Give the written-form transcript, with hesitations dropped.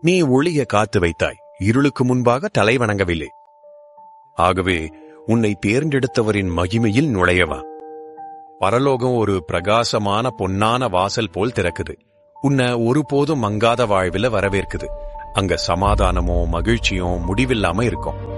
நீ ஒளிய காத்து வைத்தாய், இருளுக்கு முன்பாக தலை வணங்கவில்லை. ஆகவே உன்னை தேர்ந்தெடுத்தவரின் மகிமையில் நுழையவா. பரலோகம் ஒரு பிரகாசமான பொன்னான வாசல் போல் திறக்குது. உன்னை ஒருபோதும் மங்காத வாழ்வில வரவேற்குது. அங்க சமாதானமோ மகிழ்ச்சியோ முடிவில்லாம இருக்கும்.